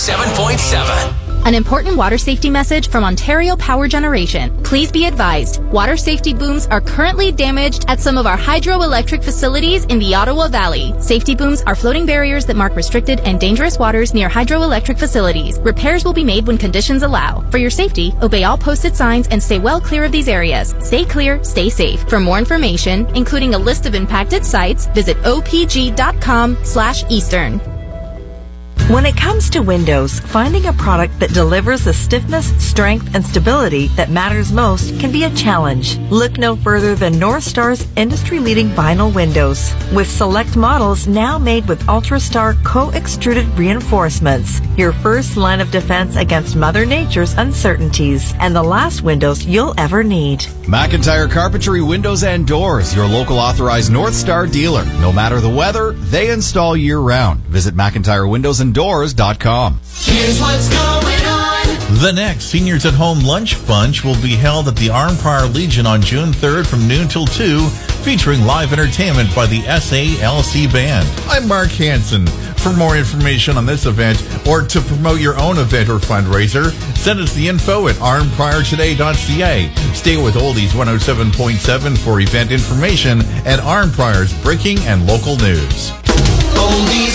107.7. An important water safety message from Ontario Power Generation. Please be advised, water safety booms are currently damaged at some of our hydroelectric facilities in the Ottawa Valley. Safety booms are floating barriers that mark restricted and dangerous waters near hydroelectric facilities. Repairs will be made when conditions allow. For your safety, obey all posted signs and stay well clear of these areas. Stay clear, stay safe. For more information, including a list of impacted sites, visit opg.com/eastern. When it comes to windows, finding a product that delivers the stiffness, strength, and stability that matters most can be a challenge. Look no further than North Star's industry-leading vinyl windows. With select models now made with UltraStar co-extruded reinforcements, your first line of defense against Mother Nature's uncertainties, and the last windows you'll ever need. McIntyre Carpentry Windows and Doors, your local authorized North Star dealer. No matter the weather, they install year-round. Visit McIntyreWindowsAndDoors.com. Here's what's going on. The next Seniors at Home Lunch Bunch will be held at the Arnprior Legion on June 3rd from noon till 2, featuring live entertainment by the SALC Band. I'm Mark Hansen. For more information on this event or to promote your own event or fundraiser, send us the info at arnpriortoday.ca. Stay with Oldies 107.7 for event information and Arnprior's breaking and local news. Oldies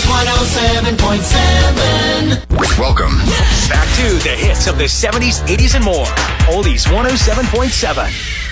107.7. Welcome Back to the hits of the 70s, 80s, and more. Oldies 107.7.